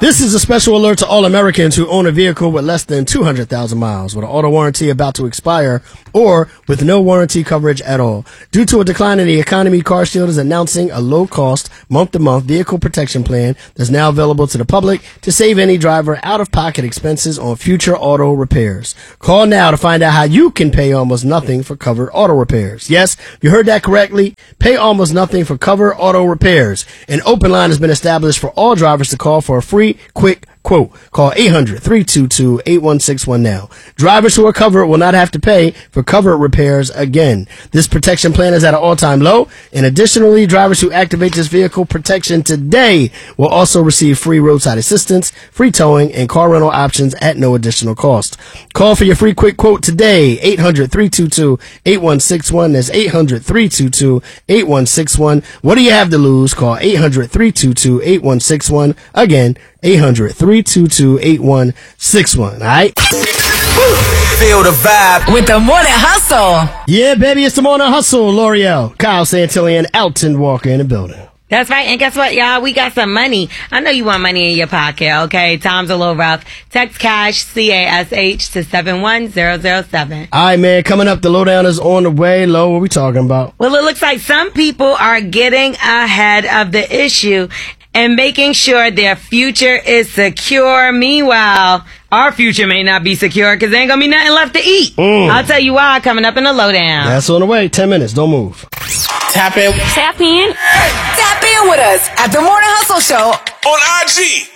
This is a special alert to all Americans who own a vehicle with less than 200,000 miles, with an auto warranty about to expire, or with no warranty coverage at all. Due to a decline in the economy, CarShield is announcing a low-cost, month-to-month vehicle protection plan that's now available to the public to save any driver out-of-pocket expenses on future auto repairs. Call now to find out how you can pay almost nothing for covered auto repairs. Yes, you heard that correctly. Pay almost nothing for covered auto repairs. An open line has been established for all drivers to call for a free, quick quote. Call 800-322-8161 now. Drivers who are covered will not have to pay for covered repairs again. This protection plan is at an all-time low, and additionally, drivers who activate this vehicle protection today will also receive free roadside assistance, free towing, and car rental options at no additional cost. Call for your free quick quote today, 800-322-8161. That's 800-322-8161. What do you have to lose? Call 800-322-8161. Again, 800-322-8161. All right? Feel the vibe with the Morning Hustle. Yeah, baby, it's the Morning Hustle. L'Oreal, Kyle Santillan, Alton Walker in the building. That's right. And guess what, y'all? We got some money. I know you want money in your pocket, okay? Time's a little rough. Text CASH, CASH, to 71007. All right, man. Coming up, the lowdown is on the way. Lo, what we talking about? Well, it looks like some people are getting ahead of the issue and making sure their future is secure. Meanwhile, our future may not be secure because there ain't going to be nothing left to eat. I'll tell you why coming up in the lowdown. That's on the way. 10 minutes. Don't move. Tap in. Tap in. Tap in with us at the Morning Hustle Show On IG.